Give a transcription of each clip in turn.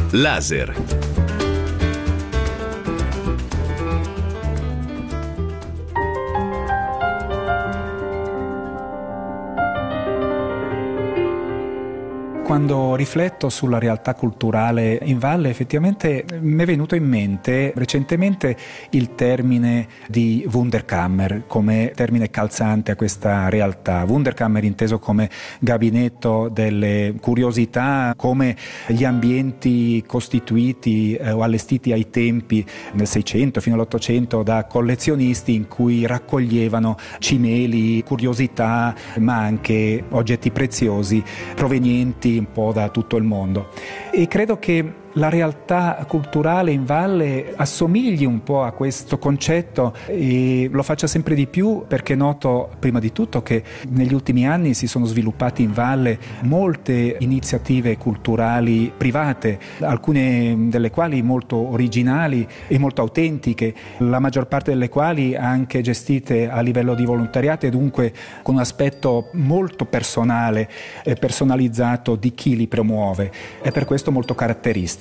Laser. Quando rifletto sulla realtà culturale in valle, effettivamente mi è venuto in mente recentemente il termine di Wunderkammer come termine calzante a questa realtà. Wunderkammer inteso come gabinetto delle curiosità, come gli ambienti costituiti o allestiti ai tempi nel 600 fino all'800 da collezionisti in cui raccoglievano cimeli, curiosità, ma anche oggetti preziosi provenienti un po' da tutto il mondo. E credo che la realtà culturale in valle assomigli un po' a questo concetto e lo faccia sempre di più perché noto prima di tutto che negli ultimi anni si sono sviluppate in valle molte iniziative culturali private, alcune delle quali molto originali e molto autentiche, la maggior parte delle quali anche gestite a livello di volontariato e dunque con un aspetto molto personale e personalizzato di chi li promuove e per questo molto caratteristici.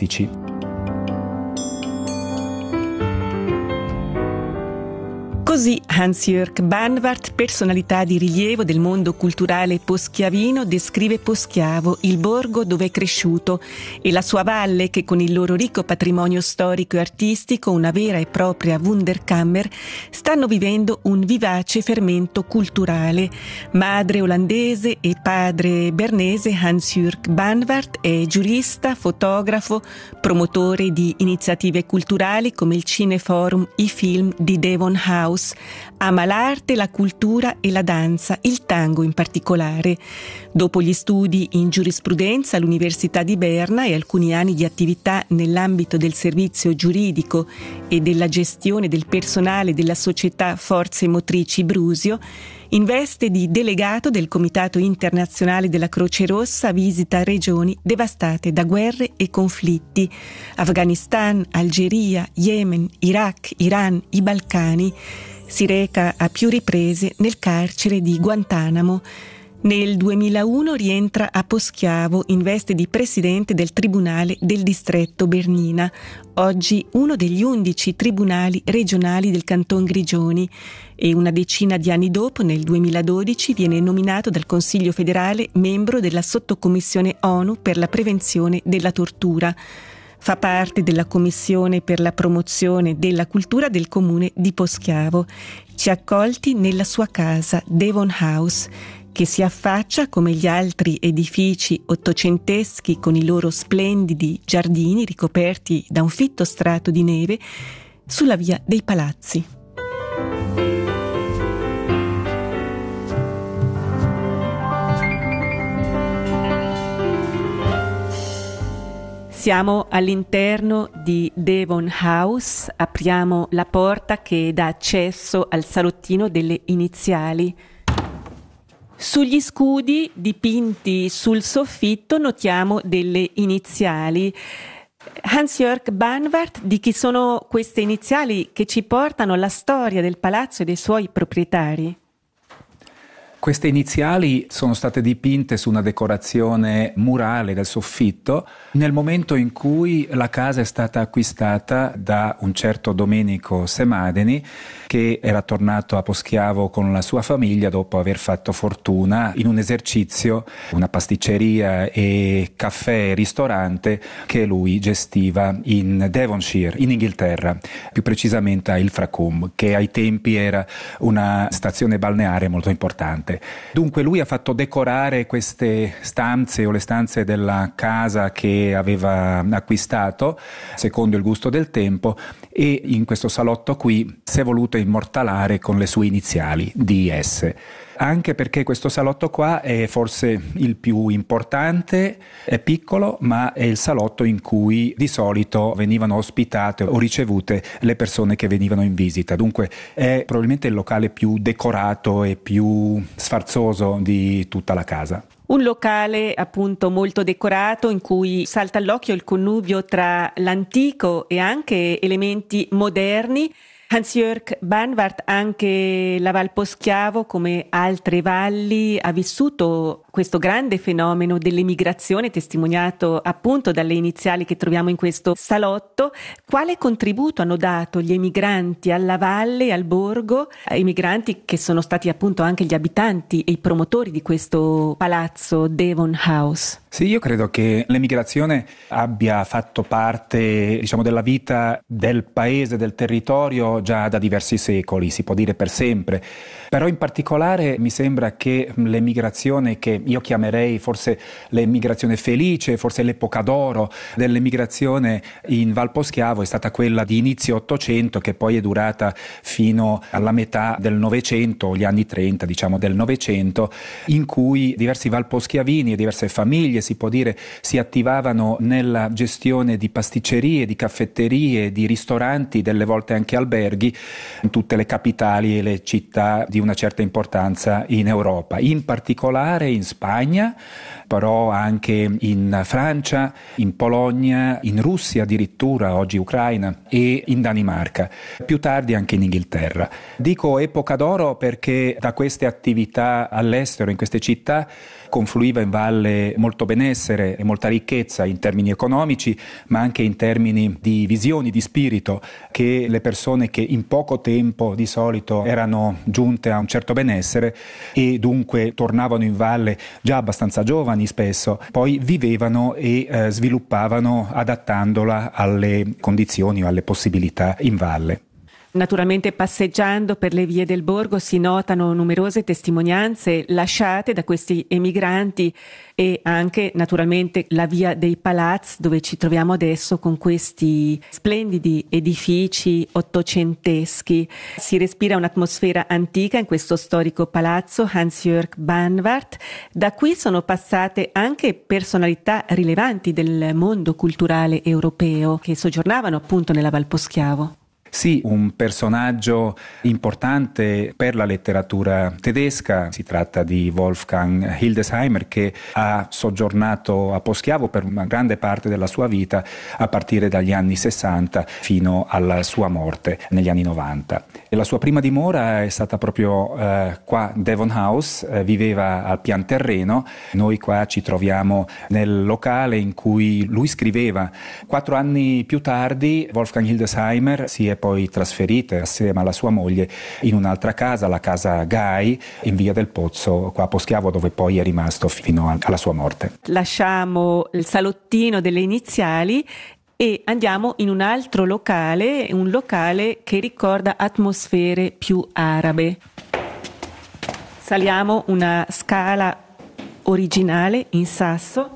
Così Hans-Jörg Banvart, personalità di rilievo del mondo culturale poschiavino, descrive Poschiavo, il borgo dove è cresciuto, e la sua valle che con il loro ricco patrimonio storico e artistico, una vera e propria Wunderkammer, stanno vivendo un vivace fermento culturale. Madre olandese e padre bernese, Hans-Jörg Banvart è giurista, fotografo, promotore di iniziative culturali come il Cineforum, i film di Devon House. Ama l'arte, la cultura e la danza, il tango in particolare. Dopo gli studi in giurisprudenza all'Università di Berna e alcuni anni di attività nell'ambito del servizio giuridico e della gestione del personale della società Forze Motrici Brusio, in veste di delegato del Comitato Internazionale della Croce Rossa visita regioni devastate da guerre e conflitti: Afghanistan, Algeria, Yemen, Iraq, Iran, i Balcani. Si reca a più riprese nel carcere di Guantanamo. Nel 2001 rientra a Poschiavo in veste di presidente del Tribunale del Distretto Bernina, oggi uno degli 11 tribunali regionali del Canton Grigioni, e una decina di anni dopo, nel 2012, viene nominato dal Consiglio federale membro della sottocommissione ONU per la prevenzione della tortura. Fa parte della Commissione per la promozione della cultura del comune di Poschiavo. Ci ha accolti nella sua casa, Devon House, che si affaccia come gli altri edifici ottocenteschi con i loro splendidi giardini ricoperti da un fitto strato di neve sulla via dei Palazzi. Siamo all'interno di Devon House, apriamo la porta che dà accesso al salottino delle iniziali. Sugli scudi dipinti sul soffitto notiamo delle iniziali. Hans-Jörg Banvart, di chi sono queste iniziali che ci portano alla storia del palazzo e dei suoi proprietari? Queste iniziali sono state dipinte su una decorazione murale del soffitto nel momento in cui la casa è stata acquistata da un certo Domenico Semadeni, che era tornato a Poschiavo con la sua famiglia dopo aver fatto fortuna in un esercizio, una pasticceria e caffè e ristorante che lui gestiva in Devonshire, in Inghilterra, più precisamente a Ilfracombe, che ai tempi era una stazione balneare molto importante. Dunque lui ha fatto decorare queste stanze o le stanze della casa che aveva acquistato secondo il gusto del tempo, e in questo salotto qui si è voluto immortalare con le sue iniziali, DS. Anche perché questo salotto qua è forse il più importante, è piccolo, ma è il salotto in cui di solito venivano ospitate o ricevute le persone che venivano in visita. Dunque è probabilmente il locale più decorato e più sfarzoso di tutta la casa. Un locale appunto molto decorato in cui salta all'occhio il connubio tra l'antico e anche elementi moderni. Hans-Jörg Banvart, anche la Val Poschiavo, come altre valli, ha vissuto questo grande fenomeno dell'emigrazione testimoniato appunto dalle iniziali che troviamo in questo salotto. Quale contributo hanno dato gli emigranti alla valle, al borgo, emigranti che sono stati appunto anche gli abitanti e i promotori di questo palazzo Devon House? Sì, io credo che l'emigrazione abbia fatto parte, della vita del paese, del territorio già da diversi secoli, si può dire per sempre. Però in particolare mi sembra che l'emigrazione, che io chiamerei forse l'emigrazione felice, forse l'epoca d'oro dell'emigrazione in Val Poschiavo, è stata quella di inizio Ottocento, che poi è durata fino alla metà del Novecento, gli anni 30 del Novecento, in cui diversi valposchiavini e diverse famiglie, si può dire, si attivavano nella gestione di pasticcerie, di caffetterie, di ristoranti, delle volte anche alberghi, in tutte le capitali e le città di una certa importanza in Europa, in particolare in Spagna, però anche in Francia, in Polonia, in Russia addirittura, oggi Ucraina, e in Danimarca, più tardi anche in Inghilterra. Dico epoca d'oro perché da queste attività all'estero, in queste città, confluiva in valle molto benessere e molta ricchezza in termini economici, ma anche in termini di visioni, di spirito, che le persone che in poco tempo di solito erano giunte a un certo benessere e dunque tornavano in valle già abbastanza giovani spesso, poi vivevano e sviluppavano adattandola alle condizioni o alle possibilità in valle. Naturalmente passeggiando per le vie del borgo si notano numerose testimonianze lasciate da questi emigranti e anche naturalmente la via dei Palazzi dove ci troviamo adesso con questi splendidi edifici ottocenteschi. Si respira un'atmosfera antica in questo storico palazzo Hans-Jörg Banvard. Da qui sono passate anche personalità rilevanti del mondo culturale europeo che soggiornavano appunto nella Val Poschiavo. Sì, un personaggio importante per la letteratura tedesca, si tratta di Wolfgang Hildesheimer, che ha soggiornato a Poschiavo per una grande parte della sua vita a partire dagli anni 60 fino alla sua morte negli anni 90. E la sua prima dimora è stata proprio qua, Devon House, viveva al pian terreno, noi qua ci troviamo nel locale in cui lui scriveva. 4 anni più tardi Wolfgang Hildesheimer si è poi trasferita assieme alla sua moglie in un'altra casa, la casa Gai, in via del Pozzo, qua a Poschiavo, dove poi è rimasto fino alla sua morte. Lasciamo il salottino delle iniziali e andiamo in un altro locale, un locale che ricorda atmosfere più arabe. Saliamo una scala originale in sasso.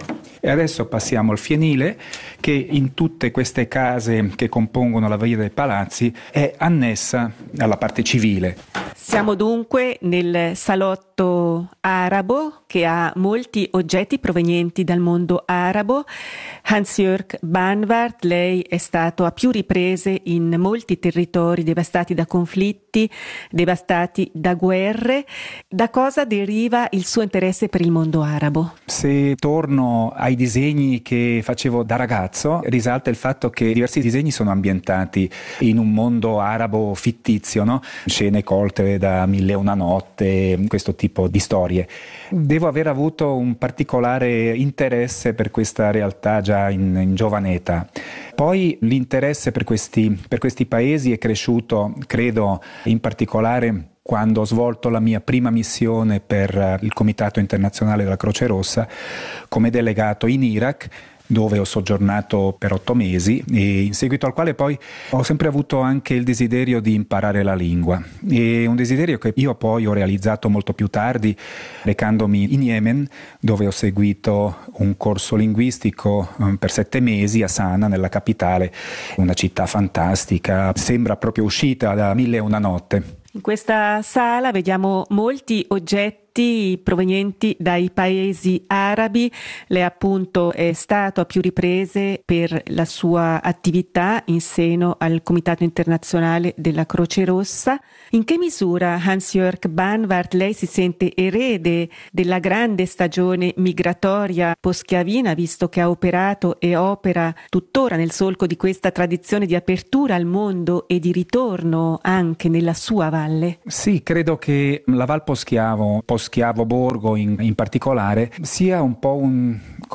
E adesso passiamo al fienile, che in tutte queste case che compongono la via dei Palazzi è annessa alla parte civile. Siamo dunque nel salotto arabo che ha molti oggetti provenienti dal mondo arabo. Hans-Jörg Banvard, lei è stato a più riprese in molti territori devastati da conflitti, devastati da guerre. Da cosa deriva il suo interesse per il mondo arabo? Se torno ai disegni che facevo da ragazzo, risalta il fatto che diversi disegni sono ambientati in un mondo arabo fittizio, no? Scene colte da Mille e una notte, questo tipo di storie. Devo aver avuto un particolare interesse per questa realtà già in giovane età. Poi l'interesse per questi paesi è cresciuto, credo, in particolare quando ho svolto la mia prima missione per il Comitato Internazionale della Croce Rossa come delegato in Iraq, dove ho soggiornato per 8 mesi e in seguito al quale poi ho sempre avuto anche il desiderio di imparare la lingua, e un desiderio che io poi ho realizzato molto più tardi recandomi in Yemen, dove ho seguito un corso linguistico per 7 mesi a Sana, nella capitale, una città fantastica, sembra proprio uscita da Mille e una notte. In questa sala vediamo molti oggetti provenienti dai paesi arabi. Lei appunto è stato a più riprese per la sua attività in seno al Comitato Internazionale della Croce Rossa. In che misura, Hans-Jörg Banvard, lei si sente erede della grande stagione migratoria poschiavina, visto che ha operato e opera tuttora nel solco di questa tradizione di apertura al mondo e di ritorno anche nella sua valle? Sì, credo che la Val Poschiavo possa Poschiavo Borgo in particolare sia un po' un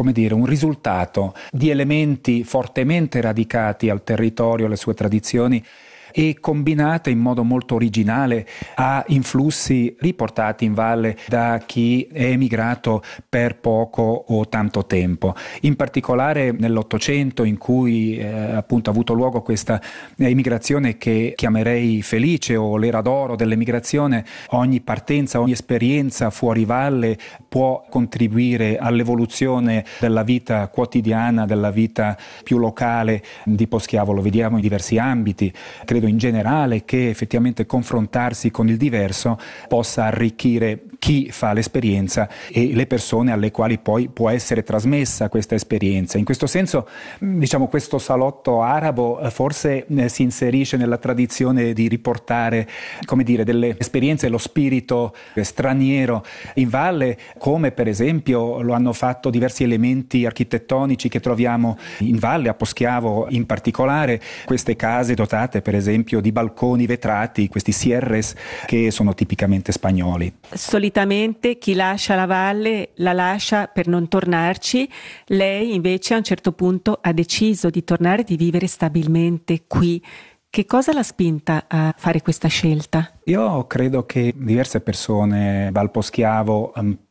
risultato di elementi fortemente radicati al territorio, alle sue tradizioni, e combinate in modo molto originale a influssi riportati in valle da chi è emigrato per poco o tanto tempo. In particolare nell'Ottocento, in cui appunto ha avuto luogo questa emigrazione che chiamerei felice, o l'era d'oro dell'emigrazione, ogni partenza, ogni esperienza fuori valle può contribuire all'evoluzione della vita quotidiana, della vita più locale di Poschiavo. Lo vediamo in diversi ambiti. Credo in generale che effettivamente confrontarsi con il diverso possa arricchire chi fa l'esperienza e le persone alle quali poi può essere trasmessa questa esperienza. In questo senso, diciamo, questo salotto arabo forse si inserisce nella tradizione di riportare, come dire, delle esperienze, lo spirito straniero in valle, come per esempio lo hanno fatto diversi elementi architettonici che troviamo in valle, a Poschiavo in particolare, queste case dotate per esempio di balconi vetrati, questi cierres che sono tipicamente spagnoli. Solitamente chi lascia la valle la lascia per non tornarci. Lei invece a un certo punto ha deciso di tornare, di vivere stabilmente qui. Che cosa l'ha spinta a fare questa scelta? Io credo che diverse persone Val Poschiavo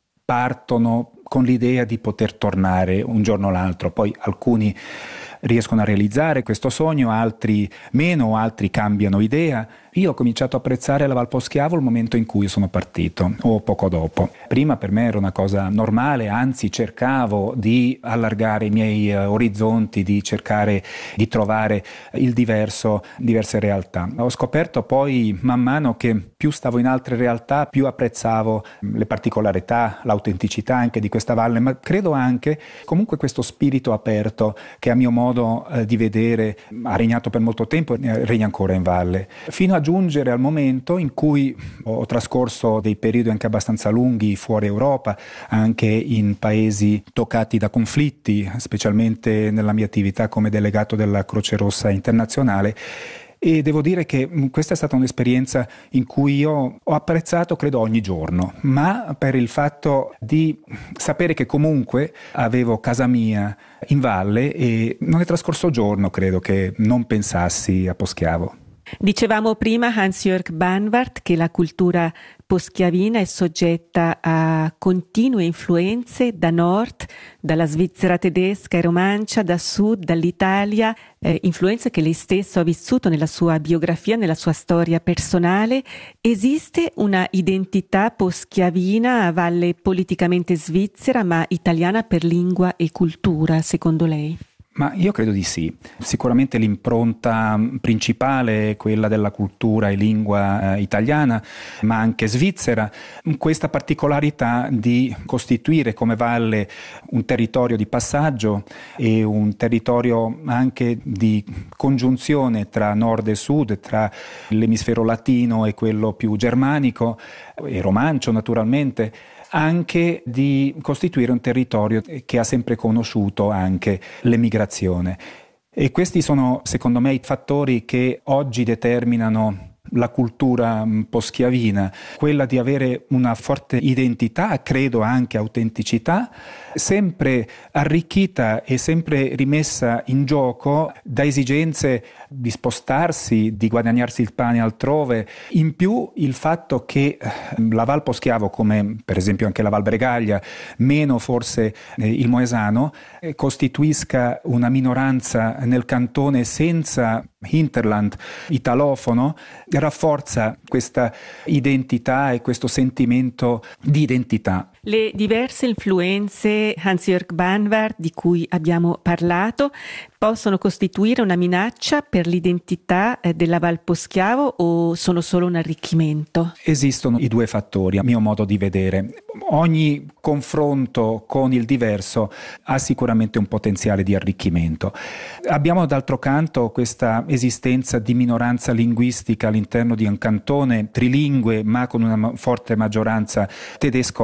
partono con l'idea di poter tornare un giorno o l'altro, poi alcuni riescono a realizzare questo sogno, altri meno, altri cambiano idea. Io ho cominciato a apprezzare la Val Poschiavo il momento in cui sono partito, o poco dopo. Prima per me era una cosa normale, anzi cercavo di allargare i miei orizzonti, di cercare di trovare il diverso, diverse realtà. Ho scoperto poi man mano che più stavo in altre realtà, più apprezzavo le particolarità, l'autenticità anche di questa valle, ma credo anche comunque questo spirito aperto che a mio modo di vedere ha regnato per molto tempo e regna ancora in valle, fino a giungere al momento in cui ho trascorso dei periodi anche abbastanza lunghi fuori Europa, anche in paesi toccati da conflitti, specialmente nella mia attività come delegato della Croce Rossa internazionale. E devo dire che questa è stata un'esperienza in cui io ho apprezzato, credo, ogni giorno, ma per il fatto di sapere che comunque avevo casa mia in valle e non è trascorso giorno, credo, che non pensassi a Poschiavo. Dicevamo prima, Hans-Jörg Banvard, che la cultura poschiavina è soggetta a continue influenze da nord, dalla Svizzera tedesca e romancia, da sud, dall'Italia, influenze che lei stesso ha vissuto nella sua biografia, nella sua storia personale. Esiste una identità poschiavina a valle politicamente svizzera ma italiana per lingua e cultura, secondo lei? Ma io credo di sì. Sicuramente l'impronta principale è quella della cultura e lingua italiana, ma anche svizzera. Questa particolarità di costituire come valle un territorio di passaggio e un territorio anche di congiunzione tra nord e sud, tra l'emisfero latino e quello più germanico e romancio naturalmente, anche di costituire un territorio che ha sempre conosciuto anche l'emigrazione. E questi sono, secondo me, i fattori che oggi determinano la cultura poschiavina, quella di avere una forte identità, credo anche autenticità, sempre arricchita e sempre rimessa in gioco da esigenze di spostarsi, di guadagnarsi il pane altrove. In più il fatto che la Val Poschiavo, come per esempio anche la Val Bregaglia, meno forse il Moesano, costituisca una minoranza nel cantone senza hinterland italofono, rafforza questa identità e questo sentimento di identità. Le diverse influenze Hans-Jörg Banvard di cui abbiamo parlato possono costituire una minaccia per l'identità della Val Poschiavo o sono solo un arricchimento? Esistono i due fattori, a mio modo di vedere. Ogni confronto con il diverso ha sicuramente un potenziale di arricchimento. Abbiamo d'altro canto questa esistenza di minoranza linguistica all'interno di un cantone trilingue ma con una forte maggioranza tedescofona,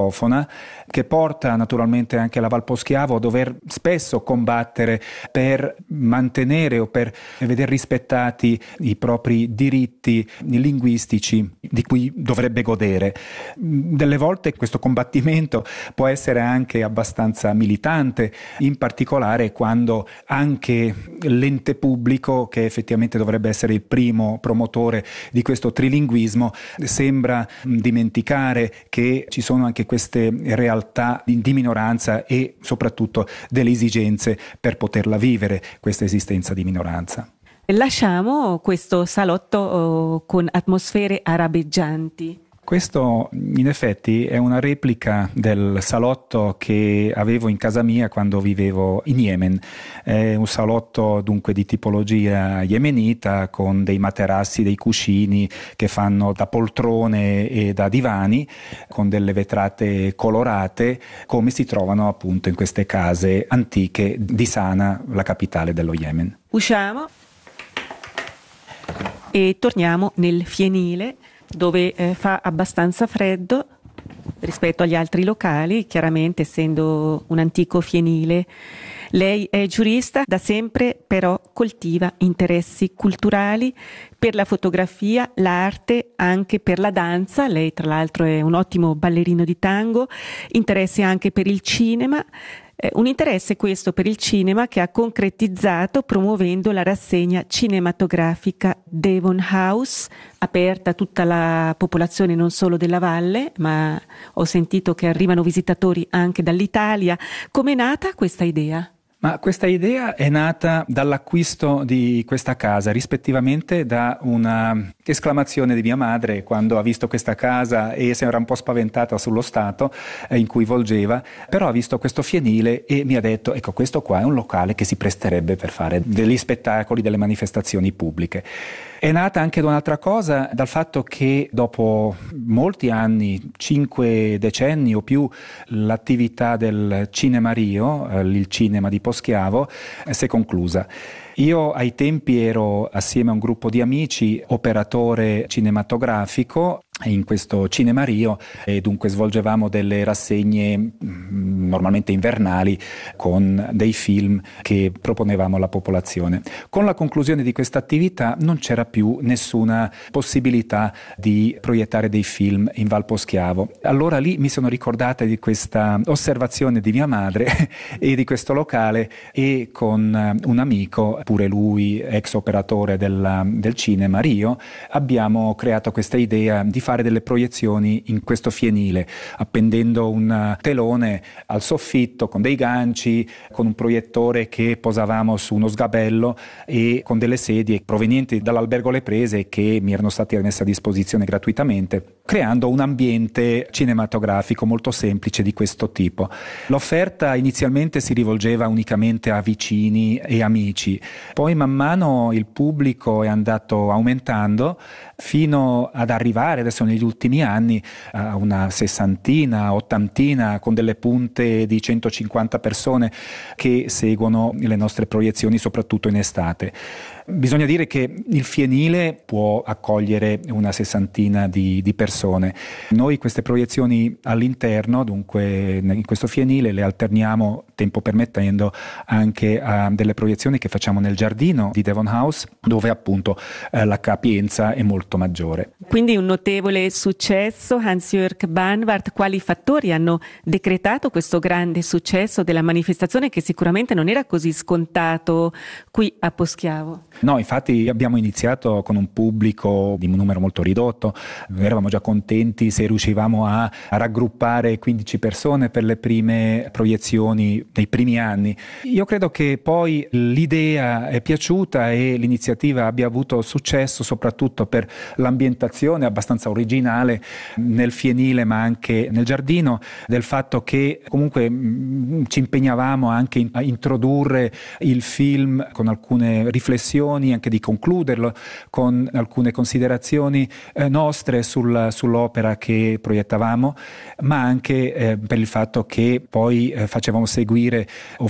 che porta naturalmente anche la Val Poschiavo a dover spesso combattere per mantenere o per veder rispettati i propri diritti linguistici di cui dovrebbe godere. Delle volte questo combattimento può essere anche abbastanza militante, in particolare quando anche l'ente pubblico, che effettivamente dovrebbe essere il primo promotore di questo trilinguismo, sembra dimenticare che ci sono anche queste realtà di minoranza e soprattutto delle esigenze per poterla vivere, questa esistenza di minoranza. Lasciamo questo salotto con atmosfere arabeggianti. Questo in effetti è una replica del salotto che avevo in casa mia quando vivevo in Yemen. È un salotto dunque di tipologia yemenita, con dei materassi, dei cuscini che fanno da poltrone e da divani, con delle vetrate colorate, come si trovano appunto in queste case antiche di Sana, la capitale dello Yemen. Usciamo e torniamo nel fienile, dove fa abbastanza freddo rispetto agli altri locali, chiaramente essendo un antico fienile. Lei è giurista da sempre, però coltiva interessi culturali per la fotografia, l'arte, anche per la danza. Lei tra l'altro è un ottimo ballerino di tango, interessi anche per il cinema. Un interesse questo per il cinema che ha concretizzato promuovendo la rassegna cinematografica Devon House, aperta a tutta la popolazione non solo della valle, ma ho sentito che arrivano visitatori anche dall'Italia. Com'è nata questa idea? Ma questa idea è nata dall'acquisto di questa casa, rispettivamente da una esclamazione di mia madre quando ha visto questa casa e si era un po' spaventata sullo stato in cui volgeva, però ha visto questo fienile e mi ha detto: ecco, questo qua è un locale che si presterebbe per fare degli spettacoli, delle manifestazioni pubbliche. È nata anche da un'altra cosa, dal fatto che dopo molti anni, 5 decenni o più, l'attività del Cinema Rio, il cinema di Poschiavo, si è conclusa. Io ai tempi ero, assieme a un gruppo di amici, operatore cinematografico in questo Cinema Rio e dunque svolgevamo delle rassegne normalmente invernali con dei film che proponevamo alla popolazione. Con la conclusione di questa attività non c'era più nessuna possibilità di proiettare dei film in Val Poschiavo. Allora lì mi sono ricordata di questa osservazione di mia madre e di questo locale, e con un amico, pure lui ex operatore del Cinema Rio, abbiamo creato questa idea di fare delle proiezioni in questo fienile, appendendo un telone al soffitto con dei ganci, con un proiettore che posavamo su uno sgabello e con delle sedie provenienti dall'albergo Le Prese che mi erano state messe a disposizione gratuitamente, creando un ambiente cinematografico molto semplice di questo tipo. L'offerta inizialmente si rivolgeva unicamente a vicini e amici, poi man mano il pubblico è andato aumentando fino ad arrivare adesso negli ultimi anni a una 60, 80, con delle punte di 150 persone che seguono le nostre proiezioni soprattutto in estate. Bisogna dire che il fienile può accogliere una 60 di persone. Noi queste proiezioni all'interno, dunque in questo fienile, le alterniamo tempo permettendo anche a delle proiezioni che facciamo nel giardino di Devon House, dove appunto la capienza è molto maggiore. Quindi un notevole successo. Hans-Jörg Banvard, quali fattori hanno decretato questo grande successo della manifestazione, che sicuramente non era così scontato qui a Poschiavo? No, infatti abbiamo iniziato con un pubblico di un numero molto ridotto, eravamo già contenti se riuscivamo a raggruppare 15 persone per le prime proiezioni nei primi anni. Io credo che poi l'idea è piaciuta e l'iniziativa abbia avuto successo soprattutto per l'ambientazione abbastanza originale nel fienile ma anche nel giardino, del fatto che comunque ci impegnavamo anche a introdurre il film con alcune riflessioni riflessioni, anche di concluderlo con alcune considerazioni nostre sull'opera che proiettavamo, ma anche per il fatto che poi facciamo seguire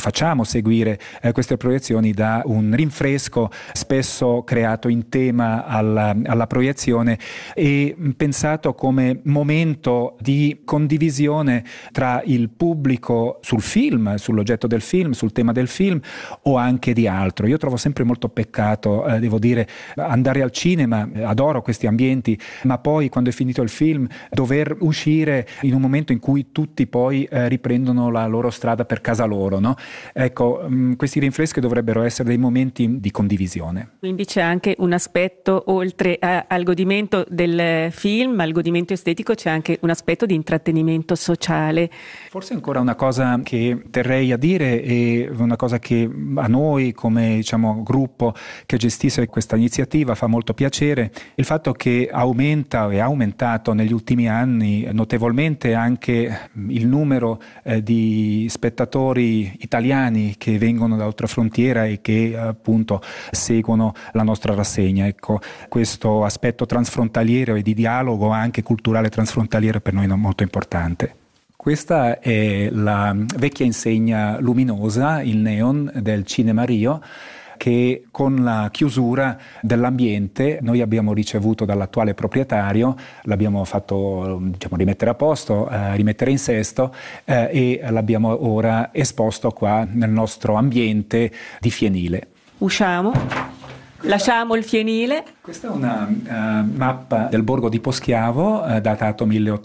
queste proiezioni da un rinfresco spesso creato in tema alla proiezione e pensato come momento di condivisione tra il pubblico sul film, sull'oggetto del film, sul tema del film o anche di altro. Io trovo sempre molto peccato, devo dire, andare al cinema, adoro questi ambienti, ma poi quando è finito il film dover uscire in un momento in cui tutti poi riprendono la loro strada per casa loro, no? Ecco, questi rinfreschi dovrebbero essere dei momenti di condivisione. Quindi c'è anche un aspetto, oltre al godimento del film, al godimento estetico, c'è anche un aspetto di intrattenimento sociale. Forse ancora una cosa che terrei a dire e una cosa che a noi come gruppo che gestisce questa iniziativa fa molto piacere, il fatto che aumenta e ha aumentato negli ultimi anni notevolmente anche il numero di spettatori italiani che vengono da oltrefrontiera e che appunto seguono la nostra rassegna. Ecco, questo aspetto transfrontaliero e di dialogo anche culturale transfrontaliero per noi è molto importante. Questa è la vecchia insegna luminosa, il neon del Cinema Rio, che con la chiusura dell'ambiente noi abbiamo ricevuto dall'attuale proprietario, l'abbiamo fatto rimettere a posto, rimettere in sesto e l'abbiamo ora esposto qua nel nostro ambiente di fienile. Usciamo. Lasciamo il fienile. Questa è una mappa del borgo di Poschiavo, datato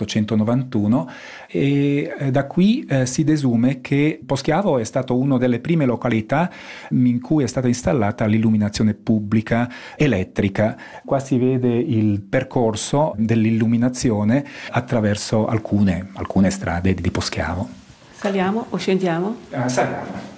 1891, e da qui si desume che Poschiavo è stato una delle prime località in cui è stata installata l'illuminazione pubblica elettrica. Qua si vede il percorso dell'illuminazione attraverso alcune strade di Poschiavo. Saliamo o scendiamo? Saliamo.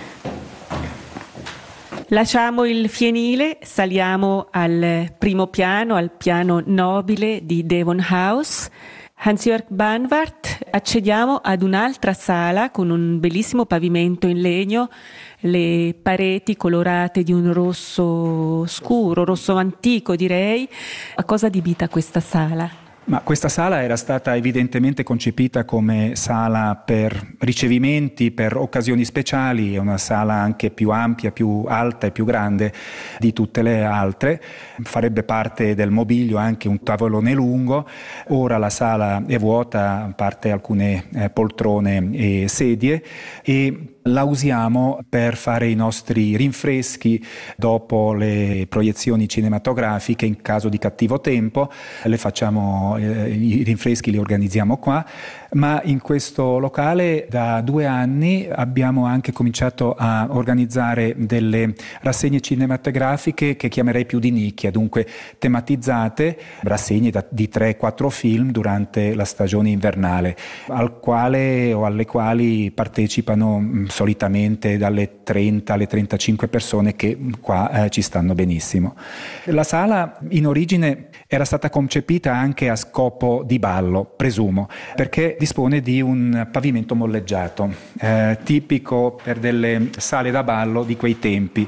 Lasciamo il fienile, saliamo al primo piano, al piano nobile di Devon House. Hans-Jörg Banvart, accediamo ad un'altra sala con un bellissimo pavimento in legno, le pareti colorate di un rosso scuro, rosso antico direi. A cosa adibita questa sala? Ma questa sala era stata evidentemente concepita come sala per ricevimenti, per occasioni speciali, è una sala anche più ampia, più alta e più grande di tutte le altre, farebbe parte del mobilio anche un tavolone lungo. Ora la sala è vuota, a parte alcune poltrone e sedie, e la usiamo per fare i nostri rinfreschi dopo le proiezioni cinematografiche in caso di cattivo tempo. Le facciamo, i rinfreschi li organizziamo qua, ma in questo locale da 2 anni abbiamo anche cominciato a organizzare delle rassegne cinematografiche che chiamerei più di nicchia, dunque tematizzate, rassegne di 3-4 film durante la stagione invernale, al quale o alle quali partecipano solitamente dalle 30 alle 35 persone che qua ci stanno benissimo. La sala in origine era stata concepita anche a scopo di ballo, presumo, perché dispone di un pavimento molleggiato, tipico per delle sale da ballo di quei tempi.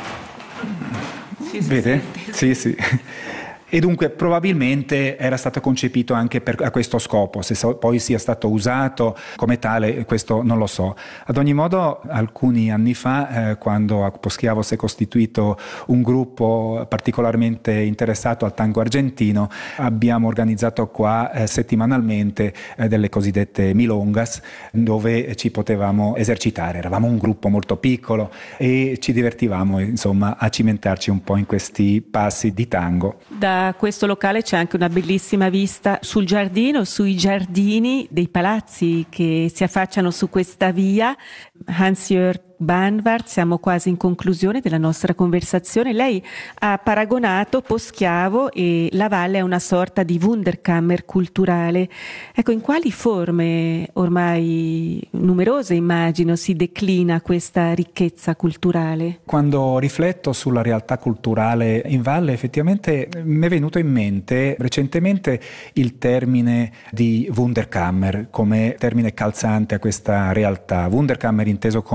Vede? Sì. E dunque probabilmente era stato concepito anche a questo scopo, se poi sia stato usato come tale questo non lo so. Ad ogni modo alcuni anni fa, quando a Poschiavo si è costituito un gruppo particolarmente interessato al tango argentino, abbiamo organizzato qua settimanalmente delle cosiddette milongas dove ci potevamo esercitare. Eravamo un gruppo molto piccolo e ci divertivamo insomma a cimentarci un po' in questi passi di tango. Da questo locale c'è anche una bellissima vista sul giardino, sui giardini dei palazzi che si affacciano su questa via. Hans-Jörg Banvart, siamo quasi in conclusione della nostra conversazione. Lei ha paragonato Poschiavo e la valle a una sorta di Wunderkammer culturale. Ecco, in quali forme, ormai numerose immagino, si declina questa ricchezza culturale? Quando rifletto sulla realtà culturale in valle, effettivamente mi è venuto in mente recentemente il termine di Wunderkammer come termine calzante a questa realtà. Wunderkammer inteso come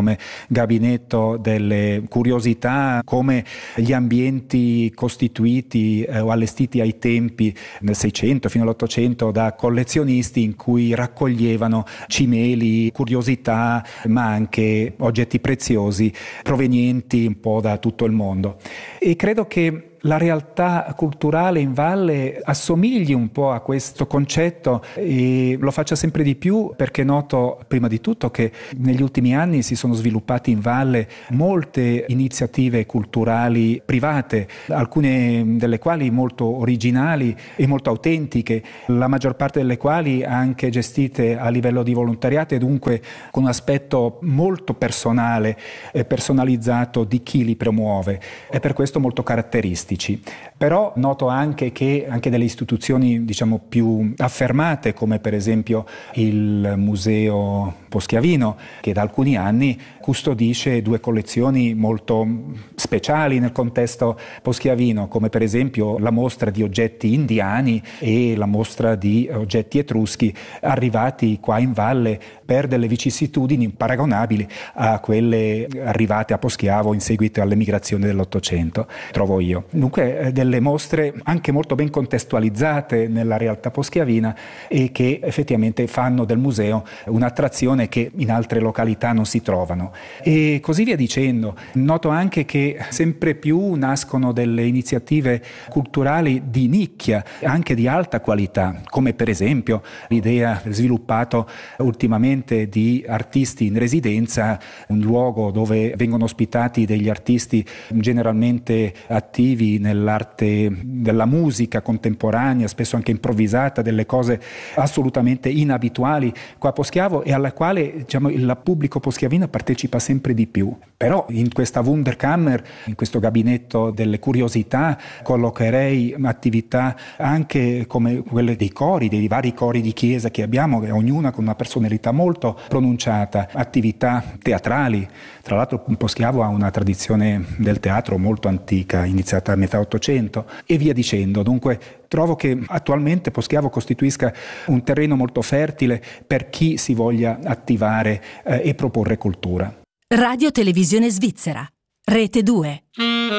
gabinetto delle curiosità, come gli ambienti costituiti o allestiti ai tempi nel 600 fino all'800 da collezionisti in cui raccoglievano cimeli, curiosità, ma anche oggetti preziosi provenienti un po' da tutto il mondo. E credo che la realtà culturale in valle assomigli un po' a questo concetto e lo faccia sempre di più, perché noto prima di tutto che negli ultimi anni si sono sviluppati in valle molte iniziative culturali private, alcune delle quali molto originali e molto autentiche, la maggior parte delle quali anche gestite a livello di volontariato e dunque con un aspetto molto personale e personalizzato di chi li promuove, e per questo molto caratteristici. Però noto anche che anche delle istituzioni più affermate, come per esempio il Museo Poschiavino, che da alcuni anni custodisce due collezioni molto speciali nel contesto poschiavino, come per esempio la mostra di oggetti indiani e la mostra di oggetti etruschi arrivati qua in valle per delle vicissitudini paragonabili a quelle arrivate a Poschiavo in seguito all'emigrazione dell'Ottocento, trovo io. Dunque delle mostre anche molto ben contestualizzate nella realtà poschiavina e che effettivamente fanno del museo un'attrazione che in altre località non si trovano. E così via dicendo. Noto anche che sempre più nascono delle iniziative culturali di nicchia, anche di alta qualità, come per esempio l'idea sviluppato ultimamente di artisti in residenza, un luogo dove vengono ospitati degli artisti generalmente attivi nell'arte della musica contemporanea, spesso anche improvvisata, delle cose assolutamente inabituali qua a Poschiavo e alla quale il pubblico poschiavino partecipa sempre di più. Però in questa Wunderkammer, in questo gabinetto delle curiosità, collocherei attività anche come quelle dei cori, dei vari cori di chiesa che abbiamo, ognuna con una personalità molto pronunciata, attività teatrali. Tra l'altro Poschiavo ha una tradizione del teatro molto antica, iniziata a metà Ottocento e via dicendo. Dunque trovo che attualmente Poschiavo costituisca un terreno molto fertile per chi si voglia attivare e proporre cultura. Radio Televisione Svizzera, Rete 2.